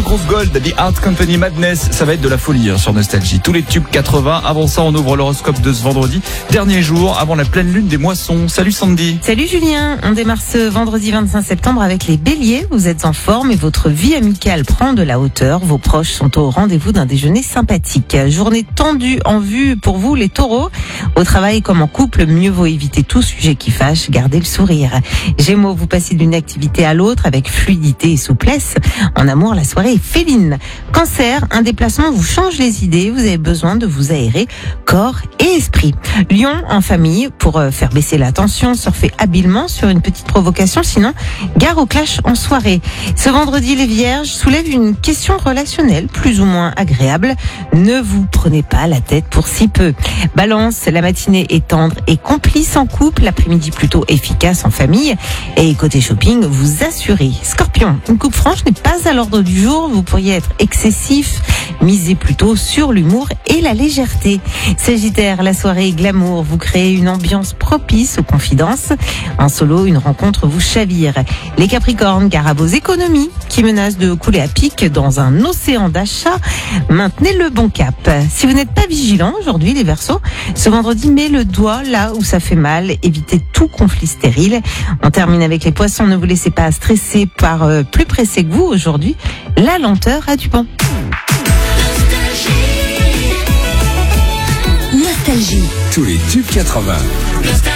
Le groupe Gold, The Art Company Madness, ça va être de la folie sur Nostalgie. Tous les tubes 80. Avant ça, on ouvre l'horoscope de ce vendredi. Dernier jour avant la pleine lune des moissons. Salut Sandy. Salut Julien, on démarre ce vendredi 25 septembre avec les béliers. Vous êtes en forme et votre vie amicale prend de la hauteur. Vos proches sont au rendez-vous d'un déjeuner sympathique. Journée tendue en vue pour vous les taureaux. Au travail comme en couple, mieux vaut éviter tout sujet qui fâche, gardez le sourire. Gémeaux, vous passez d'une activité à l'autre avec fluidité et souplesse. En amour, la soirée est féline. Cancer, un déplacement vous change les idées. Vous avez besoin de vous aérer corps et esprit. Lion, en famille, pour faire baisser la tension, surfez habilement sur une petite provocation, sinon gare au clash en soirée. Ce vendredi, les vierges soulèvent une question relationnelle plus ou moins agréable. Ne vous prenez pas la tête pour si peu. Balance, la matinée est tendre et complice en couple, l'après-midi plutôt efficace en famille. Et côté shopping, vous assurez. Scorpion, une coupe franche n'est pas à l'ordre du jour, vous pourriez être excessif. Misez plutôt sur l'humour et la légèreté. Sagittaire, la soirée est glamour, vous créez une ambiance propice aux confidences. En solo, une rencontre vous chavire. Les Capricornes, gare à vos économies qui menacent de couler à pic dans un océan d'achats. Maintenez le bon cap. Si vous n'êtes pas vigilant aujourd'hui, les Verseaux, ce vendredi, met le doigt là où ça fait mal. Évitez tout conflit stérile. On termine avec les Poissons. Ne vous laissez pas stresser par plus pressé que vous aujourd'hui. La lenteur a du bon. Nostalgie. Tous les tubes 80.